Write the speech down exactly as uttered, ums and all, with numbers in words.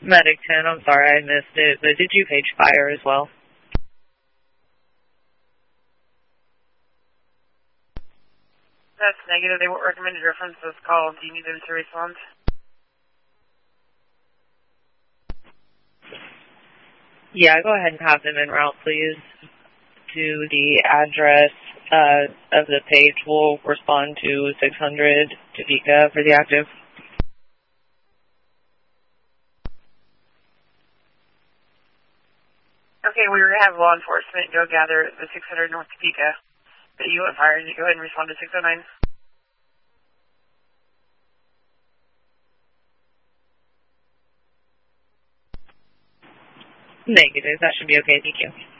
Medic ten, I'm sorry I missed it, but did you page fire as well? That's negative. They won't recommend a reference to this call. Do you need them to respond? Yeah, go ahead and have them en route, please, to the address uh, of the page. We'll respond to six hundred Topeka for the active. Okay, we're going to have law enforcement go gather the six hundred North Topeka that you went fire, and you go ahead and respond to six oh nine. Negative. That should be okay. Thank you.